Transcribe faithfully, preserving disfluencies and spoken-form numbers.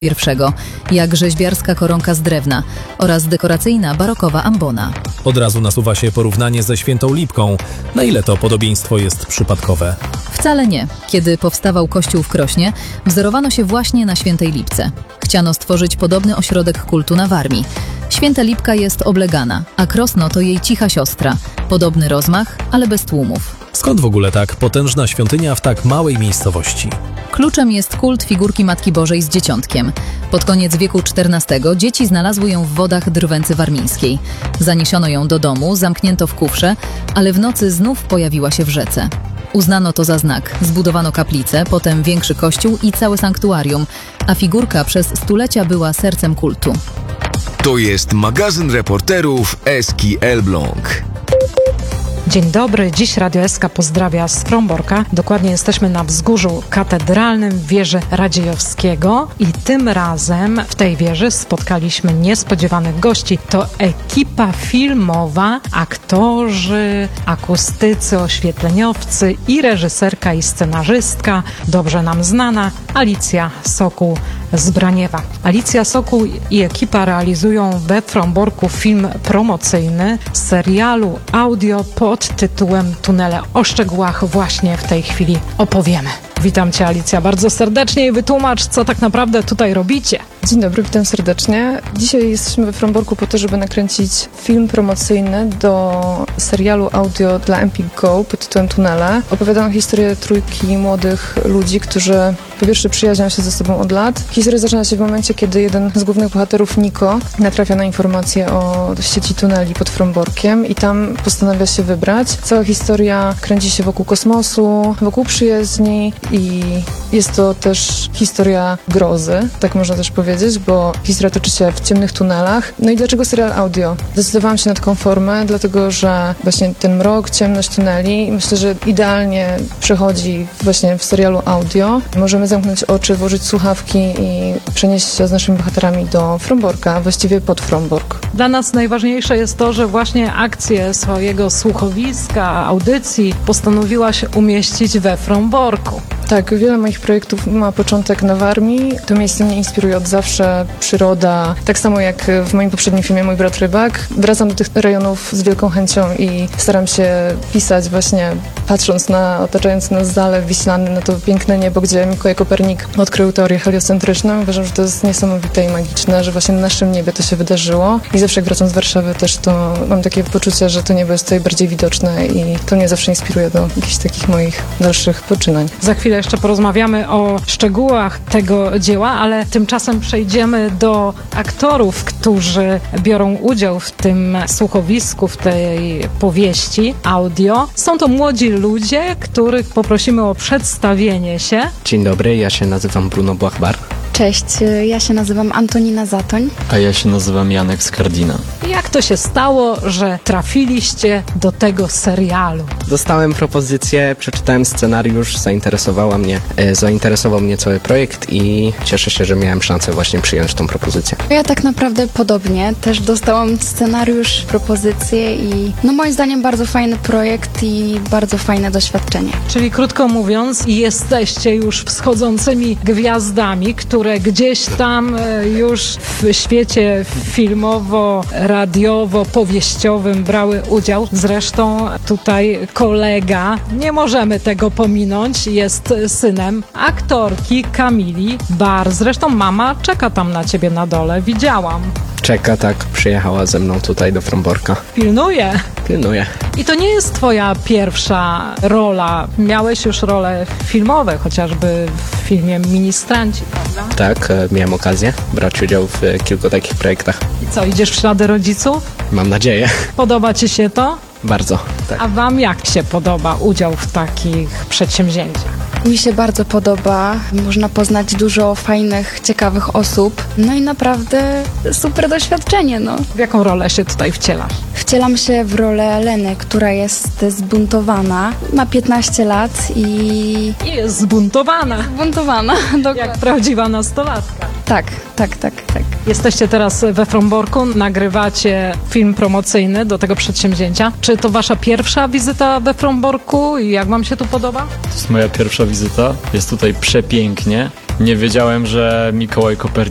pierwszego, jak rzeźbiarska koronka z drewna oraz dekoracyjna barokowa ambona. Od razu nasuwa się porównanie ze Świętą Lipką. Na ile to podobieństwo jest przypadkowe? Wcale nie. Kiedy powstawał kościół w Krośnie, wzorowano się właśnie na Świętej Lipce. Chciano stworzyć podobny ośrodek kultu na Warmii. Święta Lipka jest oblegana, a Krosno to jej cicha siostra. Podobny rozmach, ale bez tłumów. Skąd w ogóle tak potężna świątynia w tak małej miejscowości? Kluczem jest kult figurki Matki Bożej z Dzieciątkiem. Pod koniec wieku czternastego dzieci znalazły ją w wodach Drwęcy Warmińskiej. Zaniesiono ją do domu, zamknięto w kufrze, ale w nocy znów pojawiła się w rzece. Uznano to za znak. Zbudowano kaplicę, potem większy kościół i całe sanktuarium, a figurka przez stulecia była sercem kultu. To jest magazyn reporterów Eski Elbląg. Dzień dobry, dziś Radio S K pozdrawia z Fromborka. Dokładnie jesteśmy na wzgórzu katedralnym w wieży Radziejowskiego i tym razem w tej wieży spotkaliśmy niespodziewanych gości. To ekipa filmowa, aktorzy, akustycy, oświetleniowcy i reżyserka i scenarzystka, dobrze nam znana, Alicja Sokół z Braniewa. Alicja Sokół i ekipa realizują we Fromborku film promocyjny serialu audio pod tytułem Tunele. O szczegółach właśnie w tej chwili opowiemy. Witam Cię, Alicja, bardzo serdecznie i wytłumacz, co tak naprawdę tutaj robicie. Dzień dobry, witam serdecznie. Dzisiaj jesteśmy we Fromborku po to, żeby nakręcić film promocyjny do serialu audio dla M P Go pod tytułem Tunele. Opowiadamy historię trójki młodych ludzi, którzy po pierwsze przyjaźnią się ze sobą od lat. Historia zaczyna się w momencie, kiedy jeden z głównych bohaterów, Niko, natrafia na informacje o sieci tuneli pod Fromborkiem i tam postanawia się wybrać. Cała historia kręci się wokół kosmosu, wokół przyjaźni i jest to też historia grozy, tak można też powiedzieć, bo historia toczy się w ciemnych tunelach. No i dlaczego serial audio? Zdecydowałam się na taką formę, dlatego że właśnie ten mrok, ciemność tuneli, myślę, że idealnie przechodzi właśnie w serialu audio. Możemy zamknąć oczy, włożyć słuchawki i przenieść się z naszymi bohaterami do Fromborka, właściwie pod Frombork. Dla nas najważniejsze jest to, że właśnie akcję swojego słuchowiska, audycji postanowiłaś umieścić we Fromborku. Tak, wiele moich projektów ma początek na Warmii. To miejsce mnie inspiruje od zawsze, przyroda. Tak samo jak w moim poprzednim filmie Mój brat rybak. Wracam do tych rejonów z wielką chęcią i staram się pisać właśnie patrząc na otaczający nas Zalew Wiślany, na to piękne niebo, gdzie Mikołaj Kopernik odkrył teorię heliocentryczną. Uważam, że to jest niesamowite i magiczne, że właśnie na naszym niebie to się wydarzyło. I zawsze jak wracam z Warszawy też to mam takie poczucie, że to niebo jest tutaj bardziej widoczne i to mnie zawsze inspiruje do jakichś takich moich dalszych poczynań. Za chwilę jeszcze porozmawiamy o szczegółach tego dzieła, ale tymczasem przejdziemy do aktorów, którzy biorą udział w tym słuchowisku, w tej powieści audio. Są to młodzi ludzie, których poprosimy o przedstawienie się. Dzień dobry, ja się nazywam Bruno Błachbar. Cześć, ja się nazywam Antonina Zatoń. A ja się nazywam Janek Skardina. Jak to się stało, że trafiliście do tego serialu? Dostałem propozycję, przeczytałem scenariusz, zainteresowała mnie, e, zainteresował mnie cały projekt i cieszę się, że miałem szansę właśnie przyjąć tą propozycję. Ja tak naprawdę podobnie, też dostałam scenariusz, propozycję i no moim zdaniem bardzo fajny projekt i bardzo fajne doświadczenie. Czyli krótko mówiąc, jesteście już wschodzącymi gwiazdami, które gdzieś tam już w świecie filmowo-radiowo-powieściowym brały udział. Zresztą tutaj kolega, nie możemy tego pominąć, jest synem aktorki Kamili Bar. Zresztą mama czeka tam na ciebie na dole, widziałam. Czeka, tak, przyjechała ze mną tutaj do Fromborka. Pilnuje. Pilnuje. I to nie jest twoja pierwsza rola. Miałeś już role filmowe, chociażby w filmie Ministranci, prawda? Tak, e, miałem okazję brać udział w e, kilku takich projektach. I co, idziesz w ślady rodziców? Mam nadzieję. Podoba ci się to? Bardzo, tak. A wam jak się podoba udział w takich przedsięwzięciach? Mi się bardzo podoba, można poznać dużo fajnych, ciekawych osób, no i naprawdę super doświadczenie, no. W jaką rolę się tutaj wcielasz? Wcielam się w rolę Leny, która jest zbuntowana, ma piętnaście lat i... I jest zbuntowana, Zbuntowana, dokładnie. jak prawdziwa nastolatka. Tak, tak, tak, tak. Jesteście teraz we Fromborku, nagrywacie film promocyjny do tego przedsięwzięcia. Czy to wasza pierwsza wizyta we Fromborku i jak wam się tu podoba? To jest moja pierwsza wizyta. Jest tutaj przepięknie. Nie wiedziałem, że Mikołaj Kopernik